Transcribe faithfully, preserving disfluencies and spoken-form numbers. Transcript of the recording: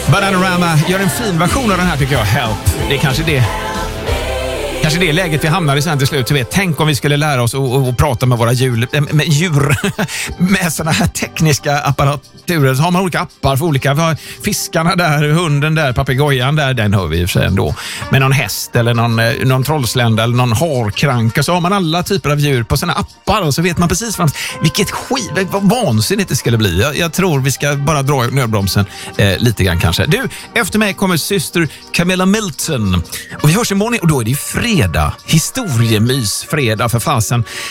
Bananarama gör en fin version av den här tycker jag. Help. Det är kanske det. Kanske det läget vi hamnar i sen till slut. Du vet, tänk om vi skulle lära oss att prata med våra djur, med djur med såna här tekniska apparaturer. Så har man olika appar för olika. Vi har fiskarna där, hunden där, papegojan där. Den hör vi i och för sig ändå. Med någon häst eller någon, någon trollslända eller någon harkranka. Så har man alla typer av djur på sina appar. Och så vet man precis vad, vilket skit, vad vansinnigt det skulle bli. Jag, jag tror vi ska bara dra nödbromsen eh, lite grann kanske. Du, efter mig kommer syster Camilla Milton. Och vi hörs imorgon och då är det ju fredag. Historiemys fredag för fasen.